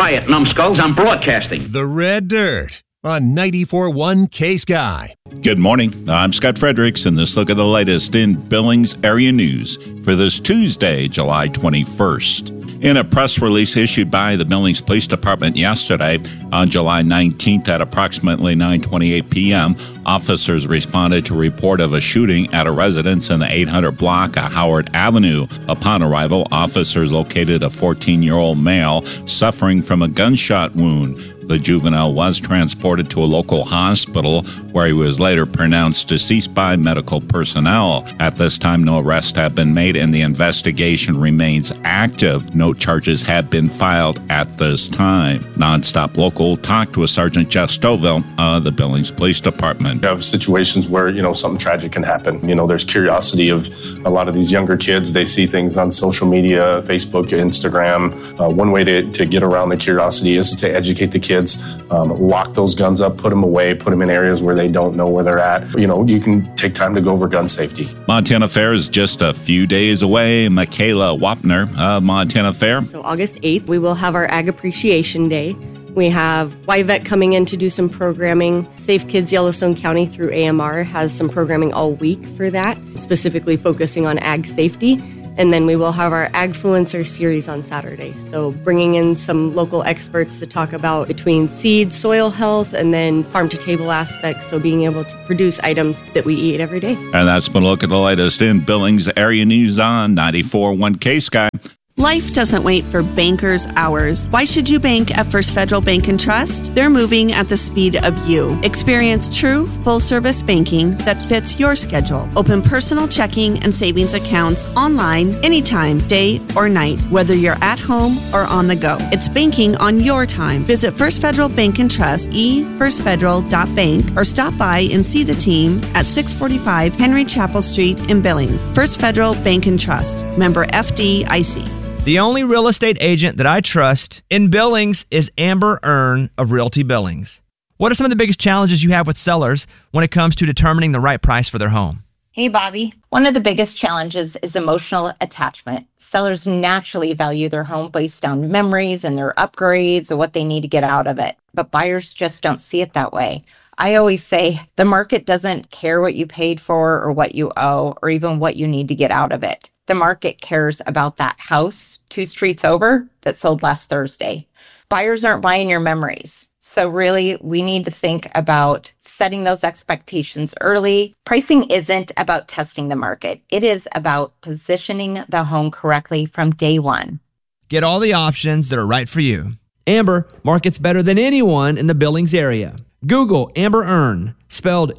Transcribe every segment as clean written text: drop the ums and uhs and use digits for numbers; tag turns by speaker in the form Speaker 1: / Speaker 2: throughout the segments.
Speaker 1: Quiet, numbskulls, I'm broadcasting.
Speaker 2: The Red Dirt on 94.1 K-Sky.
Speaker 3: Good morning. I'm Scott Fredericks, and this look at the latest in Billings area news for this Tuesday, July 21st. In a press release issued by the Billings Police Department yesterday, on July 19th at approximately 9:28 p.m., officers responded to a report of a shooting at a residence in the 800 block of Howard Avenue. Upon arrival, officers located a 14-year-old male suffering from a gunshot wound. The juvenile was transported to a local hospital where he was later pronounced deceased by medical personnel. At this time, no arrests have been made and the investigation remains active. No charges have been filed at this time. Nonstop Local talked with Sergeant Jeff Stoville of the Billings Police Department.
Speaker 4: You have situations where, something tragic can happen. There's curiosity of a lot of these younger kids. They see things on social media, Facebook, Instagram. One way to get around the curiosity is to educate the kids. Lock those guns up, put them away, put them in areas where they don't know where they're at. You can take time to go over gun safety. Montana Fair is just a few days away. Michaela Wapner of Montana Fair.
Speaker 5: So August 8th, we will have our Ag Appreciation Day. We have YVET coming in to do some programming. Safe Kids Yellowstone County through AMR has some programming all week for that, specifically focusing on ag safety. And then we will have our Agfluencer series on Saturday. So bringing in some local experts to talk about between seed, soil health, and then farm-to-table aspects, so being able to produce items that we eat every day.
Speaker 3: And that's been a look at the latest in Billings area news on 94.1 K-Sky.
Speaker 6: Life doesn't wait for bankers' hours. Why should you bank at First Federal Bank and Trust? They're moving at the speed of you. Experience true, full-service banking that fits your schedule. Open personal checking and savings accounts online anytime, day or night, whether you're at home or on the go. It's banking on your time. Visit First Federal Bank and Trust, firstfederal.bank, or stop by and see the team at 645 Henry Chapel Street in Billings. First Federal Bank and Trust. Member FDIC.
Speaker 7: The only real estate agent that I trust in Billings is Amber Earn of Realty Billings. What are some of the biggest challenges you have with sellers when it comes to determining the right price for their home?
Speaker 8: Hey, Bobby. One of the biggest challenges is emotional attachment. Sellers naturally value their home based on memories and their upgrades and what they need to get out of it. But buyers just don't see it that way. I always say the market doesn't care what you paid for or what you owe or even what you need to get out of it. The market cares about that house 2 streets over that sold last Thursday. Buyers aren't buying your memories. So really, we need to think about setting those expectations early. Pricing isn't about testing the market. It is about positioning the home correctly from day one.
Speaker 7: Get all the options that are right for you. Amber markets better than anyone in the Billings area. Google Amber Earn, spelled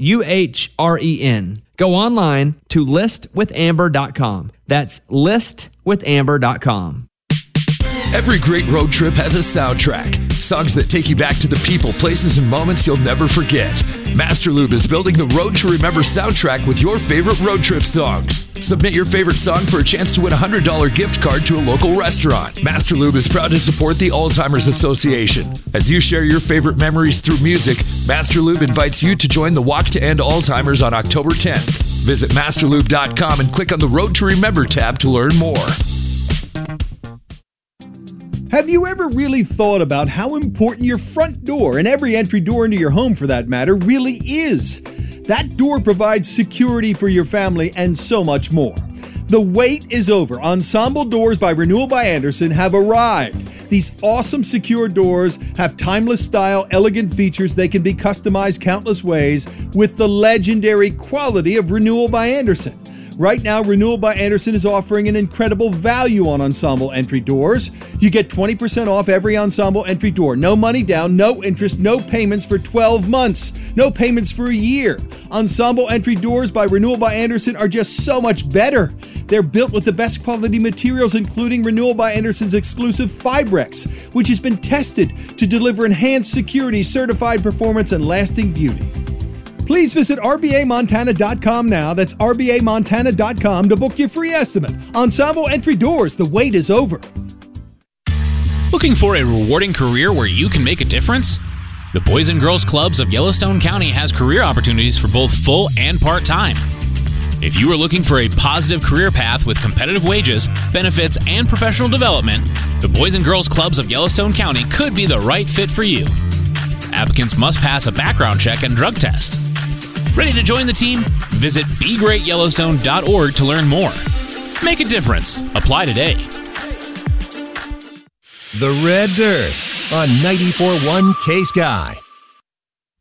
Speaker 7: UHREN. Go online to listwithamber.com. That's listwithamber.com.
Speaker 9: Every great road trip has a soundtrack. Songs that take you back to the people, places, and moments you'll never forget. Master Lube is building the Road to Remember soundtrack with your favorite road trip songs. Submit your favorite song for a chance to win a $100 gift card to a local restaurant. Master Lube is proud to support the Alzheimer's Association. As you share your favorite memories through music, Master Lube invites you to join the Walk to End Alzheimer's on October 10th. Visit masterlube.com and click on the Road to Remember tab to learn more.
Speaker 10: Have you ever really thought about how important your front door, and every entry door into your home for that matter, really is? That door provides security for your family and so much more. The wait is over. Ensemble Doors by Renewal by Andersen have arrived. These awesome secure doors have timeless style, elegant features. They can be customized countless ways with the legendary quality of Renewal by Andersen. Right now, Renewal by Andersen is offering an incredible value on Ensemble entry doors. You get 20% off every Ensemble entry door. No money down, no interest, no payments for 12 months. No payments for a year. Ensemble entry doors by Renewal by Andersen are just so much better. They're built with the best quality materials, including Renewal by Andersen's exclusive Fibrex, which has been tested to deliver enhanced security, certified performance, and lasting beauty. Please visit RBAMontana.com now. That's RBAMontana.com to book your free estimate. Ensemble entry doors, the wait is over.
Speaker 11: Looking for a rewarding career where you can make a difference? The Boys and Girls Clubs of Yellowstone County has career opportunities for both full and part-time. If you are looking for a positive career path with competitive wages, benefits, and professional development, the Boys and Girls Clubs of Yellowstone County could be the right fit for you. Applicants must pass a background check and drug test. Ready to join the team? Visit BeGreatYellowstone.org to learn more. Make a difference. Apply today.
Speaker 2: The Red Dirt on 94.1 K-Sky.